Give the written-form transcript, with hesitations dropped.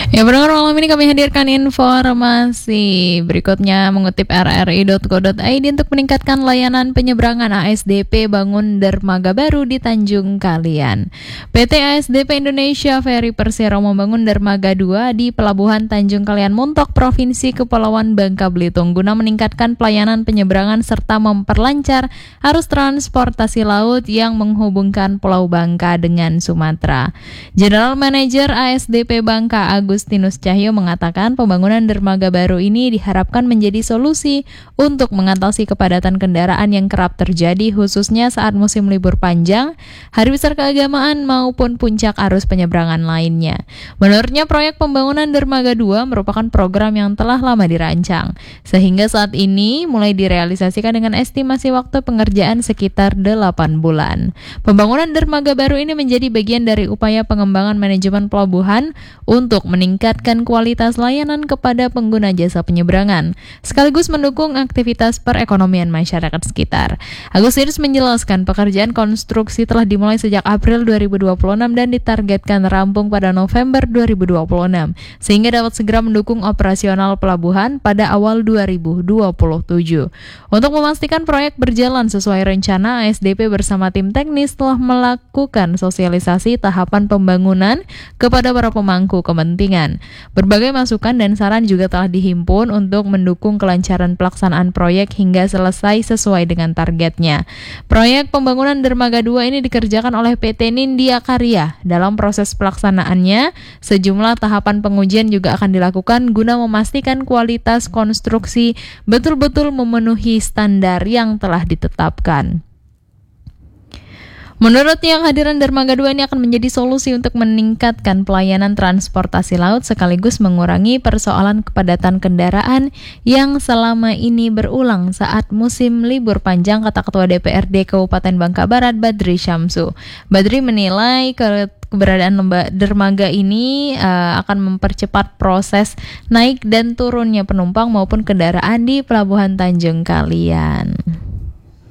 Ya, pendengar, malam ini kami hadirkan informasi berikutnya mengutip rri.co.id untuk meningkatkan layanan penyeberangan ASDP bangun dermaga baru di Tanjung Kalian. PT ASDP Indonesia Ferry Persero membangun dermaga 2 di Pelabuhan Tanjung Kalian Montok, Provinsi Kepulauan Bangka Belitung guna meningkatkan pelayanan penyeberangan serta memperlancar arus transportasi laut yang menghubungkan Pulau Bangka dengan Sumatera. General Manager ASDP Bangka Agustinus Cahyo mengatakan pembangunan dermaga baru ini diharapkan menjadi solusi untuk mengatasi kepadatan kendaraan yang kerap terjadi khususnya saat musim libur panjang, hari besar keagamaan maupun puncak arus penyeberangan lainnya. Menurutnya proyek pembangunan dermaga 2 merupakan program yang telah lama dirancang, sehingga saat ini mulai direalisasikan dengan estimasi waktu pengerjaan sekitar 8 bulan. Pembangunan dermaga baru ini menjadi bagian dari upaya pengembangan manajemen pelabuhan untuk meningkatkan kualitas layanan kepada pengguna jasa penyeberangan, sekaligus mendukung aktivitas perekonomian masyarakat sekitar. Agustinus menjelaskan pekerjaan konstruksi telah dimulai sejak April 2026 dan ditargetkan rampung pada November 2026, sehingga dapat segera mendukung operasional pelabuhan pada awal 2027. Untuk memastikan proyek berjalan sesuai rencana, ASDP bersama tim teknis telah melakukan sosialisasi tahapan pembangunan kepada para pemangku kepentingan. Berbagai masukan dan saran juga telah dihimpun untuk mendukung kelancaran pelaksanaan proyek hingga selesai sesuai dengan targetnya. Proyek pembangunan dermaga 2 ini dikerjakan oleh PT Nindya Karya. Dalam proses pelaksanaannya, sejumlah tahapan pengujian juga akan dilakukan guna memastikan kualitas konstruksi betul-betul memenuhi standar yang telah ditetapkan. Menurutnya, kehadiran dermaga 2 ini akan menjadi solusi untuk meningkatkan pelayanan transportasi laut sekaligus mengurangi persoalan kepadatan kendaraan yang selama ini berulang saat musim libur panjang, kata Ketua DPRD Kabupaten Bangka Barat, Badri Syamsu. Badri menilai keberadaan dermaga ini akan mempercepat proses naik dan turunnya penumpang maupun kendaraan di Pelabuhan Tanjung Kalian.